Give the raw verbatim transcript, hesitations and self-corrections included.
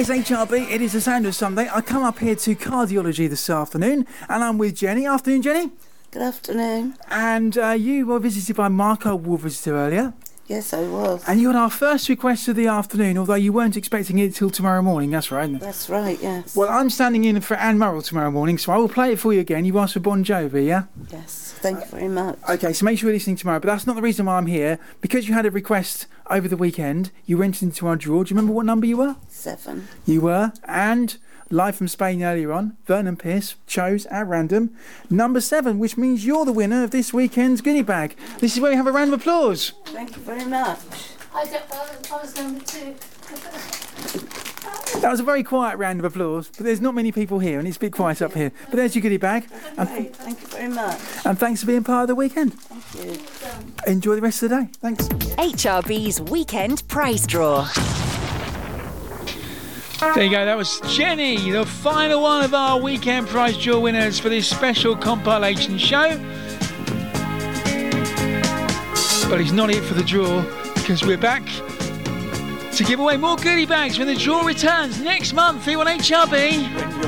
It's H R B, it is the sound of Sunday. I come up here to cardiology this afternoon, and I'm with Jenny. Afternoon, Jenny. Good afternoon. And uh, you were visited by Mark, our ward visitor, earlier. Yes, I was. And you had our first request of the afternoon, although you weren't expecting it till tomorrow morning. That's right, isn't it? That's right, yes. Well, I'm standing in for Anne Murrell tomorrow morning, so I will play it for you again. You asked for Bon Jovi, yeah? Yes, thank you very much. OK, so make sure you're listening tomorrow. But that's not the reason why I'm here. Because you had a request over the weekend, you went into our draw. Do you remember what number you were? Seven. You were. And live from Spain earlier on, Vernon Pierce chose at random number seven, which means you're the winner of this weekend's goodie bag. This is where we have a round of applause. Thank you very much. I, don't, I was number two. That was a very quiet round of applause, but there's not many people here, and it's a bit quiet up here. But there's your goodie bag. And, Great, thank you very much. and thanks for being part of the weekend. Thank you. Enjoy the rest of the day. Thanks. H R B's weekend prize draw. There you go, that was Jenny, the final one of our weekend prize draw winners for this special compilation show. But it's not it for the draw, because we're back to give away more goodie bags when the draw returns next month here on H R B.